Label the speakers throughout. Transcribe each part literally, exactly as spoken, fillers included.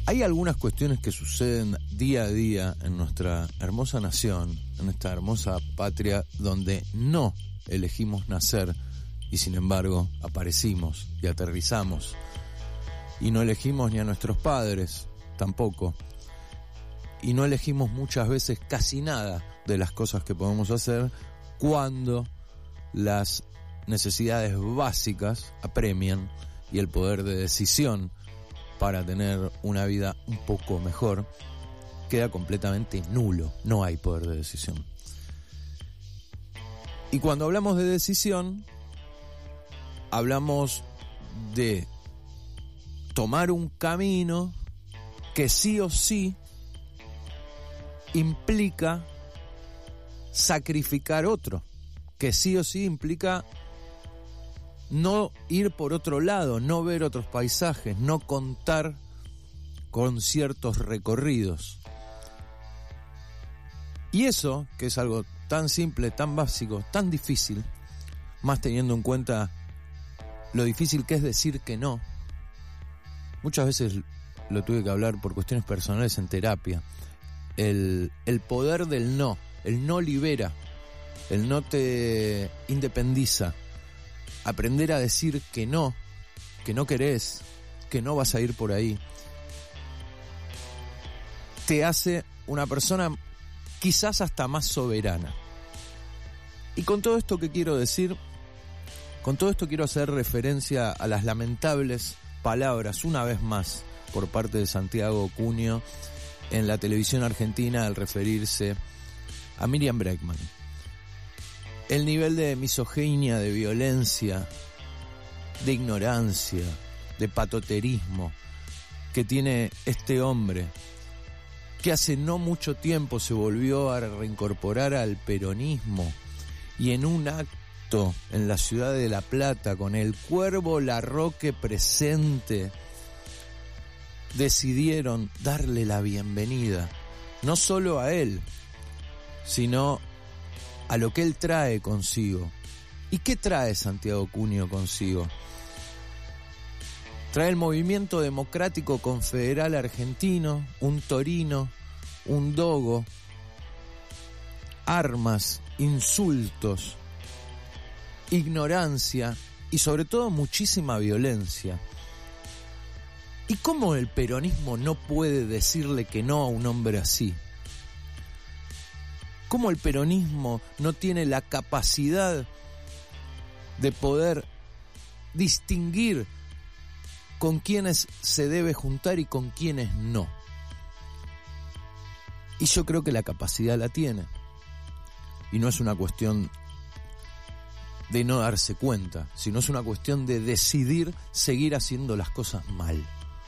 Speaker 1: Hay algunas cuestiones que suceden día a día en nuestra hermosa nación, en esta hermosa patria donde no elegimos nacer y sin embargo aparecimos y aterrizamos. Y no elegimos ni a nuestros padres, tampoco. Y no elegimos muchas veces casi nada de las cosas que podemos hacer cuando las necesidades básicas apremian y el poder de decisión para tener una vida un poco mejor queda completamente nulo. No hay poder de decisión. Y cuando hablamos de decisión, hablamos de tomar un camino que sí o sí implica sacrificar otro, que sí o sí implica no ir por otro lado, no ver otros paisajes, no contar con ciertos recorridos. Y eso, que es algo tan simple, tan básico, tan difícil, más teniendo en cuenta lo difícil que es decir que no. Muchas veces lo tuve que hablar por cuestiones personales en terapia. El, el poder del no, el no libera, el no te independiza. Aprender a decir que no, que no querés, que no vas a ir por ahí, te hace una persona quizás hasta más soberana. Y con todo esto que quiero decir, con todo esto quiero hacer referencia a las lamentables palabras, una vez más, por parte de Santiago Cunio en la televisión argentina al referirse a Miriam Bregman. El nivel de misoginia, de violencia, de ignorancia, de patoterismo que tiene este hombre, que hace no mucho tiempo se volvió a reincorporar al peronismo y en un acto en la ciudad de La Plata con el Cuervo Larroque presente decidieron darle la bienvenida no solo a él, sino a lo que él trae consigo. ¿Y qué trae Santiago Cunio consigo? Trae el movimiento democrático confederal argentino, un torino, un dogo, armas, insultos, ignorancia y sobre todo muchísima violencia. ¿Y cómo el peronismo no puede decirle que no a un hombre así? ¿Cómo el peronismo no tiene la capacidad de poder distinguir con quiénes se debe juntar y con quiénes no? Y yo creo que la capacidad la tiene. Y no es una cuestión de no darse cuenta, sino es una cuestión de decidir seguir haciendo las cosas mal.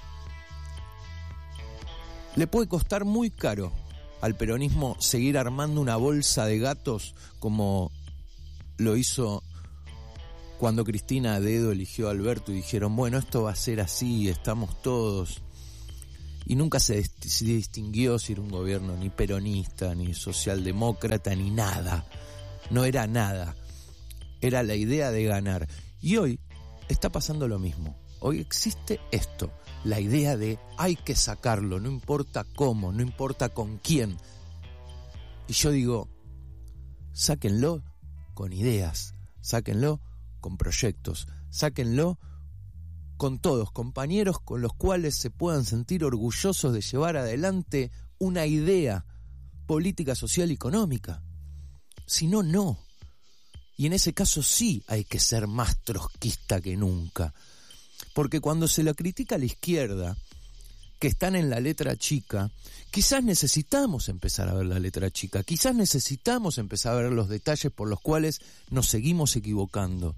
Speaker 1: Le puede costar muy caro al peronismo seguir armando una bolsa de gatos como lo hizo cuando Cristina a dedo eligió a Alberto y dijeron, bueno, esto va a ser así, estamos todos. Y nunca se, se distinguió si era un gobierno ni peronista, ni socialdemócrata, ni nada. No era nada. Era la idea de ganar. Y hoy está pasando lo mismo. Hoy existe esto. La idea de hay que sacarlo, no importa cómo, no importa con quién. Y yo digo, sáquenlo con ideas, sáquenlo con proyectos, sáquenlo con todos, compañeros con los cuales se puedan sentir orgullosos de llevar adelante una idea política, social y económica. Si no, no. Y en ese caso sí hay que ser más trotskista que nunca. Porque cuando se lo critica a la izquierda, que están en la letra chica, quizás necesitamos empezar a ver la letra chica, quizás necesitamos empezar a ver los detalles por los cuales nos seguimos equivocando.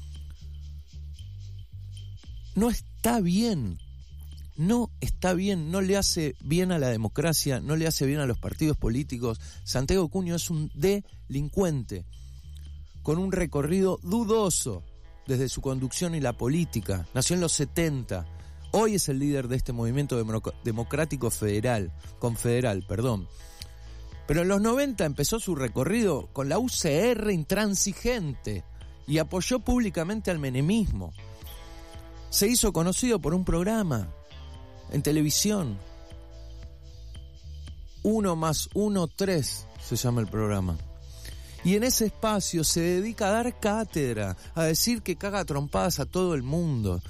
Speaker 1: No está bien, no está bien, no le hace bien a la democracia, no le hace bien a los partidos políticos. Santiago Cunio es un delincuente, con un recorrido dudoso desde su conducción y la política. Nació en los setenta. Hoy es el líder de este movimiento democrático federal, confederal, perdón. Pero en los noventa empezó su recorrido con la U C R intransigente y apoyó públicamente al menemismo. Se hizo conocido por un programa en televisión Uno más uno, tres, se llama el programa. Y en ese espacio se dedica a dar cátedra, a decir que caga trompadas a todo el mundo,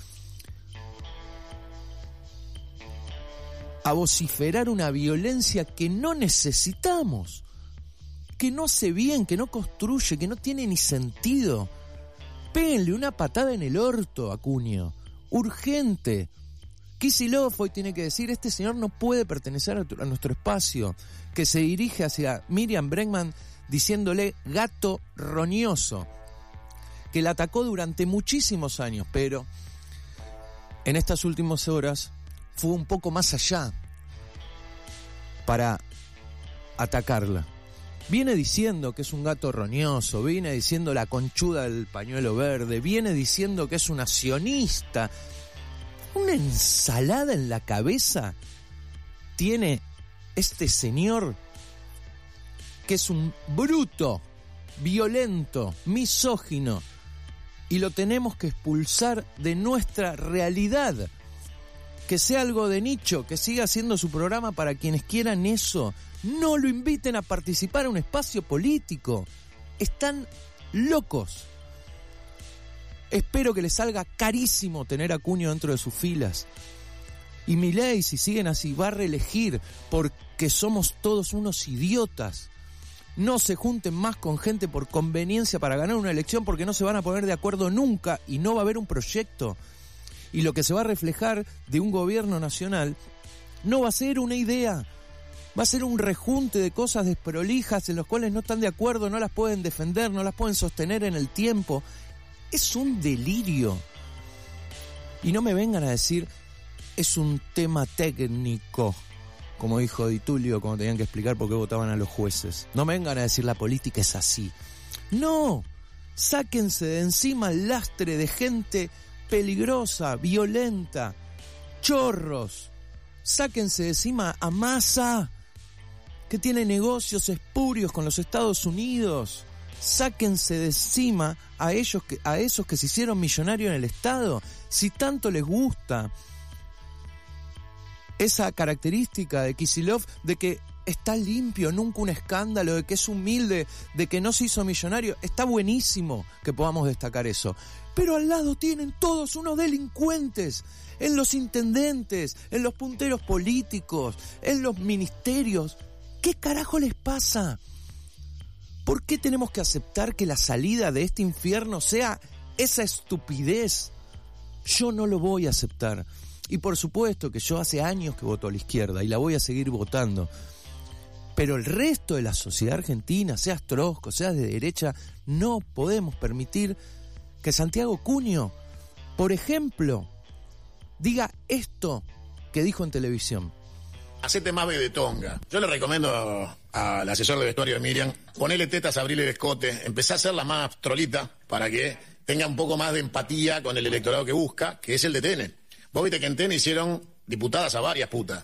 Speaker 1: a vociferar una violencia que no necesitamos, que no hace bien, que no construye, que no tiene ni sentido. Péguenle una patada en el orto a Cunio, urgente. Kicillof hoy tiene que decir, este señor no puede pertenecer a, tu, a nuestro espacio, que se dirige hacia Miriam Bregman diciéndole gato roñoso, que la atacó durante muchísimos años, pero en estas últimas horas fue un poco más allá para atacarla. Viene diciendo que es un gato roñoso, viene diciendo la conchuda del pañuelo verde, viene diciendo que es una sionista. Una ensalada en la cabeza tiene este señor, que es un bruto, violento, misógino, y lo tenemos que expulsar de nuestra realidad. Que sea algo de nicho, que siga haciendo su programa para quienes quieran eso. No lo inviten a participar en un espacio político. Están locos. Espero que les salga carísimo tener a Cunio dentro de sus filas. Y Milei, si siguen así, va a reelegir, porque somos todos unos idiotas. No se junten más con gente por conveniencia para ganar una elección, porque no se van a poner de acuerdo nunca y no va a haber un proyecto. Y lo que se va a reflejar de un gobierno nacional no va a ser una idea, va a ser un rejunte de cosas desprolijas en las cuales no están de acuerdo, no las pueden defender, no las pueden sostener en el tiempo. Es un delirio. Y no me vengan a decir, es un tema técnico, como dijo Di Tulio cuando tenían que explicar por qué votaban a los jueces. No me vengan a decir la política es así. No, sáquense de encima el lastre de gente peligrosa, violenta, chorros. Sáquense de encima a Massa, que tiene negocios espurios con los Estados Unidos. Sáquense de encima a ellos que, a esos que se hicieron millonarios en el Estado. Si tanto les gusta esa característica de Kicillof de que está limpio, nunca un escándalo, de que es humilde, de que no se hizo millonario, está buenísimo que podamos destacar eso. Pero al lado tienen todos unos delincuentes, en los intendentes, en los punteros políticos, en los ministerios. ¿Qué carajo les pasa? ¿Por qué tenemos que aceptar que la salida de este infierno sea esa estupidez? Yo no lo voy a aceptar. Y por supuesto que yo hace años que voto a la izquierda y la voy a seguir votando. Pero el resto de la sociedad argentina, seas trosco, seas de derecha, no podemos permitir que Santiago Cunio, por ejemplo, diga esto que dijo en televisión.
Speaker 2: Hacete más bebetonga. Yo le recomiendo al asesor de vestuario de Miriam, ponele tetas, abrirle el escote, empezá a hacerla más trolita para que tenga un poco más de empatía con el electorado que busca, que es el de T N. Vos viste que en T N hicieron diputadas a varias putas.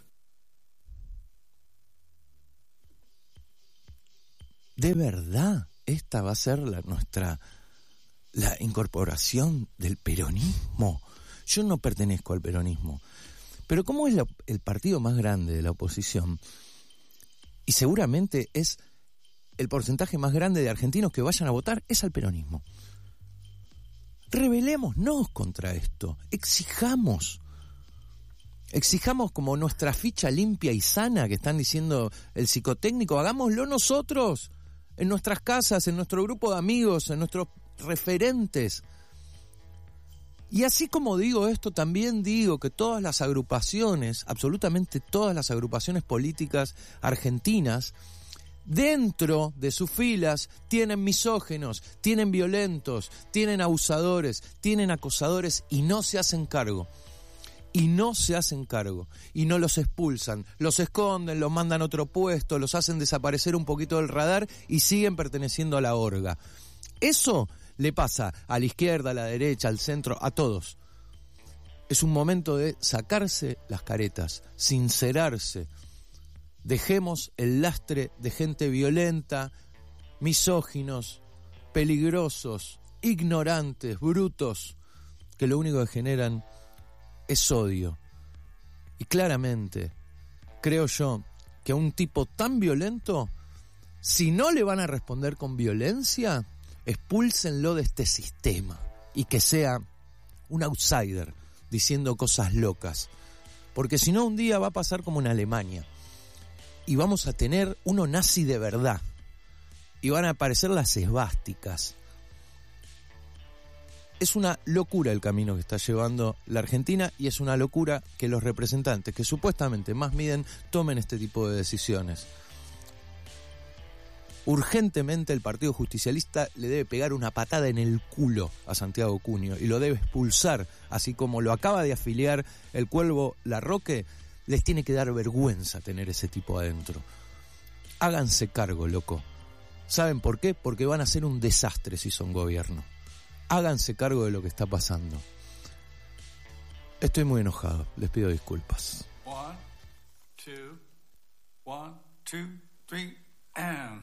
Speaker 1: ¿De verdad esta va a ser la, nuestra la incorporación del peronismo? Yo no pertenezco al peronismo, pero como es la, el partido más grande de la oposición, y seguramente es el porcentaje más grande de argentinos que vayan a votar, es al peronismo. Rebelémonos contra esto, exijamos, exijamos como nuestra ficha limpia y sana que están diciendo el psicotécnico, hagámoslo nosotros, en nuestras casas, en nuestro grupo de amigos, en nuestros referentes. Y así como digo esto, también digo que todas las agrupaciones, absolutamente todas las agrupaciones políticas argentinas, dentro de sus filas tienen misógenos, tienen violentos, tienen abusadores, tienen acosadores y no se hacen cargo. Y no se hacen cargo, y no los expulsan, los esconden, los mandan a otro puesto, los hacen desaparecer un poquito del radar y siguen perteneciendo a la orga. Eso le pasa a la izquierda, a la derecha, al centro, a todos. Es un momento de sacarse las caretas, sincerarse. Dejemos el lastre de gente violenta, misóginos, peligrosos, ignorantes, brutos, que lo único que generan es odio. Y claramente, creo yo, que a un tipo tan violento, si no le van a responder con violencia, expúlsenlo de este sistema y que sea un outsider diciendo cosas locas. Porque si no, un día va a pasar como en Alemania y vamos a tener uno nazi de verdad y van a aparecer las esvásticas. Es una locura el camino que está llevando la Argentina y es una locura que los representantes que supuestamente más miden tomen este tipo de decisiones. Urgentemente el Partido Justicialista le debe pegar una patada en el culo a Santiago Cuño y lo debe expulsar, así como lo acaba de afiliar el Cuervo Larroque. Les tiene que dar vergüenza tener ese tipo adentro. Háganse cargo, loco. ¿Saben por qué? Porque van a ser un desastre si son gobierno. Háganse cargo de lo que está pasando. Estoy muy enojado, les pido disculpas.
Speaker 3: One, two, one, two, three, and...